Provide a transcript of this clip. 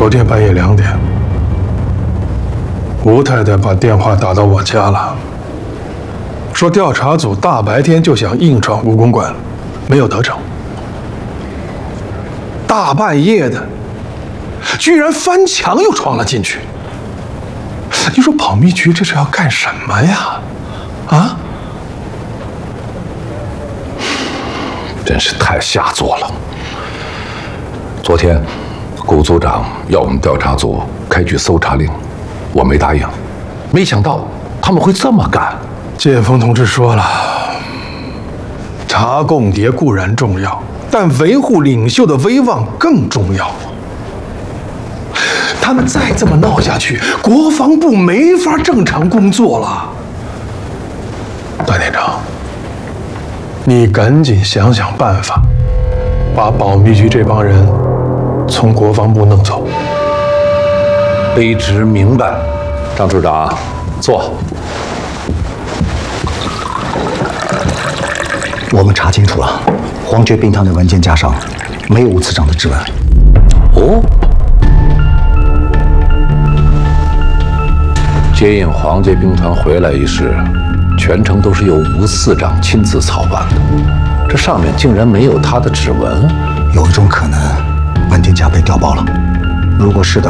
昨天半夜2点，吴太太把电话打到我家了，说调查组大白天就想硬闯故宫馆，没有得逞。大半夜的，居然翻墙又闯了进去。你说保密局这是要干什么呀？啊？ 真是太下作了。昨天，顾组长要我们调查组开具搜查令，我没答应，没想到他们会这么干。 建峰同志说了，查共谍固然重要，但维护领袖的威望更重要。他们再这么闹下去，国防部没法正常工作了。段连长，你赶紧想想办法，把保密局这帮人从国防部弄走。 卑职明白。张处长，坐。 我们查清楚了，皇爵兵团的文件夹上没有吴次长的指纹。 哦。接应皇家兵团回来一事，全程都是由吴次长亲自操办的，这上面竟然没有他的指纹。 有一种可能，文件夹被调包了。如果是的